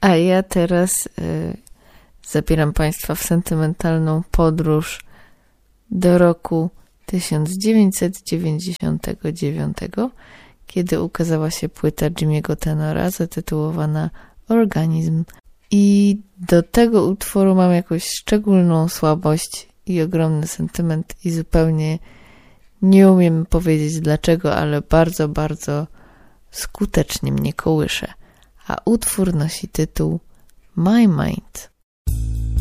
A ja teraz zabieram Państwa w sentymentalną podróż do roku 1999, kiedy ukazała się płyta Jimmy'ego Tenora zatytułowana Organizm. I do tego utworu mam jakąś szczególną słabość i ogromny sentyment i zupełnie nie umiem powiedzieć dlaczego, ale bardzo, bardzo skutecznie mnie kołysze. A utwór nosi tytuł My Mind.